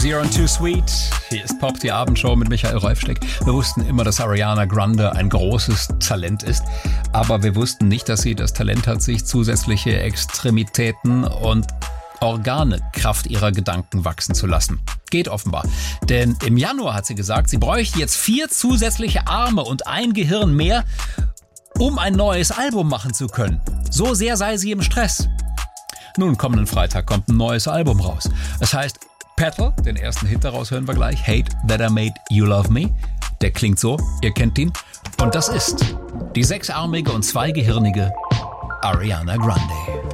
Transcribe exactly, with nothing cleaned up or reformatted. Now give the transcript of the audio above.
Easier and Too Sweet. Hier ist Pop, die Abendshow mit Michael Reufschleck. Wir wussten immer, dass Ariana Grande ein großes Talent ist, aber wir wussten nicht, dass sie das Talent hat, sich zusätzliche Extremitäten und Organe Kraft ihrer Gedanken wachsen zu lassen. Geht offenbar. Denn im Januar hat sie gesagt, sie bräuchte jetzt vier zusätzliche Arme und ein Gehirn mehr, um ein neues Album machen zu können. So sehr sei sie im Stress. Nun, kommenden Freitag kommt ein neues Album raus. Es heißt Petal, den ersten Hit daraus hören wir gleich. Hate That I Made You Love Me. Der klingt so, ihr kennt ihn. Und das ist die sechsarmige und zweigehirnige Ariana Grande.